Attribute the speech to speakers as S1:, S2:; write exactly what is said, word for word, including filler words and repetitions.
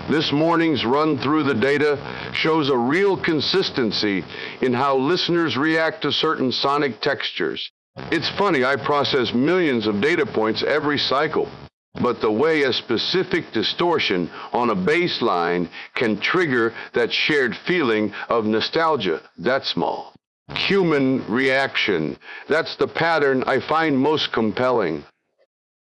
S1: This morning's run through the data shows a real consistency in how listeners react to certain sonic textures. It's funny, I process millions of data points every cycle, but the way a specific distortion on a bass line can trigger that shared feeling of nostalgia, that's small. Human reaction. That's the pattern I find most compelling.